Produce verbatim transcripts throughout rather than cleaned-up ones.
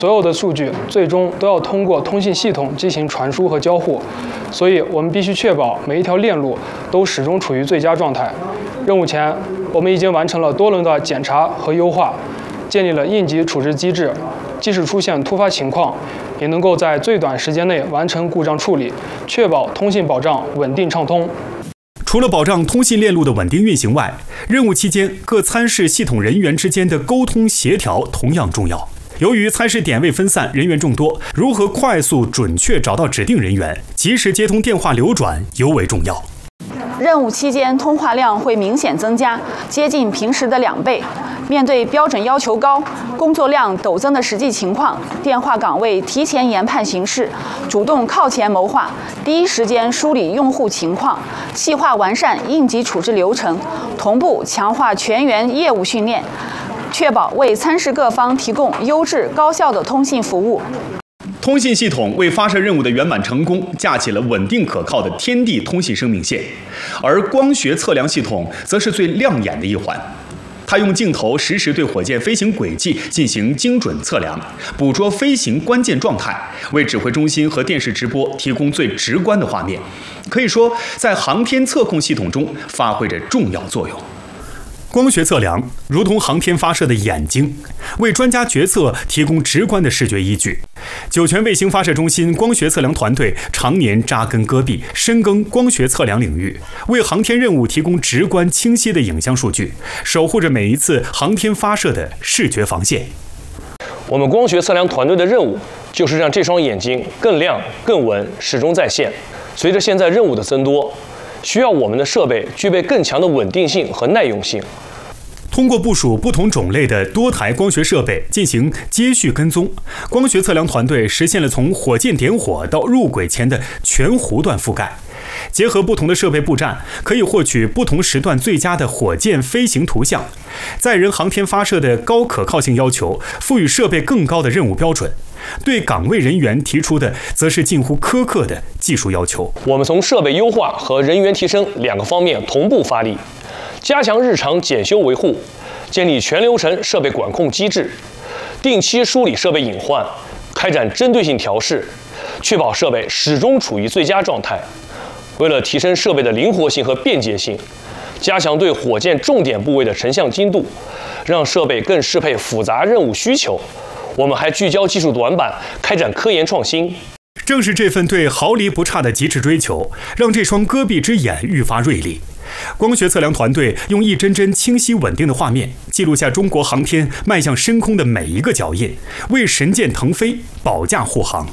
所有的数据最终都要通过通信系统进行传输和交互，所以我们必须确保每一条链路都始终处于最佳状态。任务前，我们已经完成了多轮的检查和优化，建立了应急处置机制，即使出现突发情况，也能够在最短时间内完成故障处理，确保通信保障稳定畅通。 除了保障通信链路的稳定运行外，任务期间各参试系统人员之间的沟通协调同样重要。由于参试点位分散，人员众多，如何快速准确找到指定人员，及时接通电话流转尤为重要。 任务期间通话量会明显增加，接近平时的两倍。面对标准要求高、工作量陡增的实际情况，电话岗位提前研判形势，主动靠前谋划，第一时间梳理用户情况，细化完善应急处置流程，同步强化全员业务训练，确保为参试各方提供优质高效的通信服务。 通信系统为发射任务的圆满成功架起了稳定可靠的天地通信生命线，而光学测量系统则是最亮眼的一环。它用镜头实时对火箭飞行轨迹进行精准测量，捕捉飞行关键状态，为指挥中心和电视直播提供最直观的画面，可以说在航天测控系统中发挥着重要作用。光学测量如同航天发射的眼睛，为专家决策提供直观的视觉依据。酒泉卫星发射中心光学测量团队常年扎根戈壁，深耕光学测量领域，为航天任务提供直观清晰的影像数据，守护着每一次航天发射的视觉防线。 我们光学测量团队的任务就是让这双眼睛更亮、更稳，始终在线。随着现在任务的增多，需要我们的设备具备更强的稳定性和耐用性。 通过部署不同种类的多台光学设备进行接续跟踪，光学测量团队实现了从火箭点火到入轨前的全弧段覆盖。结合不同的设备布站，可以获取不同时段最佳的火箭飞行图像。载人航天发射的高可靠性要求，赋予设备更高的任务标准。对岗位人员提出的，则是近乎苛刻的技术要求。 我们从设备优化和人员提升两个方面同步发力，加强日常检修维护，建立全流程设备管控机制，定期梳理设备隐患，开展针对性调试，确保设备始终处于最佳状态。为了提升设备的灵活性和便捷性，加强对火箭重点部位的成像精度，让设备更适配复杂任务需求，我们还聚焦技术短板，开展科研创新。 正是这份对毫厘不差的极致追求，让这双戈壁之眼愈发锐利。光学测量团队用一帧帧清晰稳定的画面，记录下中国航天迈向深空的每一个脚印，为神箭腾飞保驾护航。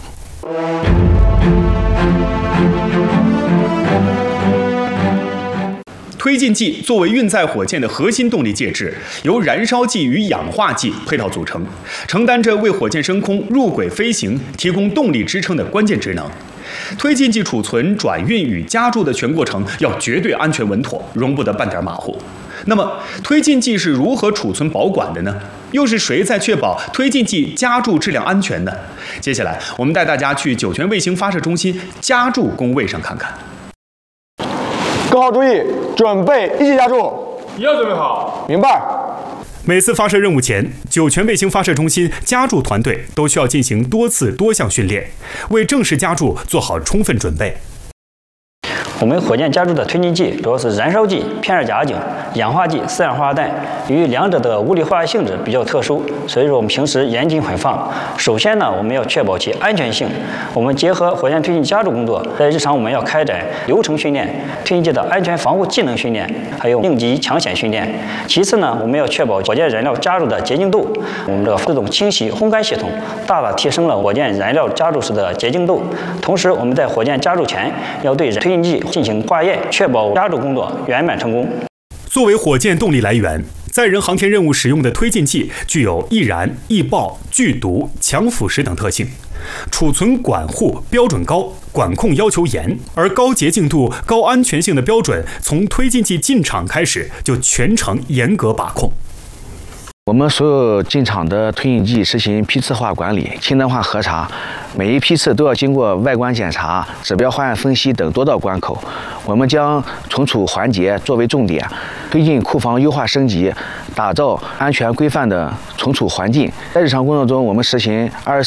推进剂作为运载火箭的核心动力介质，由燃烧剂与氧化剂配套组成，承担着为火箭升空、入轨飞行提供动力支撑的关键职能。推进剂储存、转运与加注的全过程要绝对安全稳妥，容不得半点马虎。那么，推进剂是如何储存保管的呢？又是谁在确保推进剂加注质量安全呢？接下来，我们带大家去酒泉卫星发射中心加注工位上看看。 各号注意，准备一级加注。 一要准备好。 明白。 每次发射任务前，酒泉卫星发射中心加注团队都需要进行多次多项训练，为正式加注做好充分准备。 我们火箭加注的推进剂主要是燃烧剂、偏二甲肼、氧化剂、四氧化氮。由于两者的物理化学性质比较特殊，所以说我们平时严禁混放。首先呢，我们要确保其安全性。我们结合火箭推进加注工作，在日常我们要开展流程训练、推进剂的安全防护技能训练，还有应急抢险训练。其次呢，我们要确保火箭燃料加注的洁净度。我们的自动清洗烘干系统大大提升了火箭燃料加注时的洁净度。同时，我们在火箭加注前要对推进剂进行化验，确保加注工作圆满成功。 作为火箭动力来源，载人航天任务使用的推进剂具有易燃、易爆、剧毒、强腐蚀等特性，储存管护标准高，管控要求严，而高洁净度、高安全性的标准从推进剂进场开始就全程严格把控。 我们所有进场的推进剂实行批次化管理、清单化核查，每一批次都要经过外观检查、指标化验分析等多道关口。我们将存储环节作为重点，推进库房优化升级，打造安全规范的存储环境。在日常工作中，我们实行二十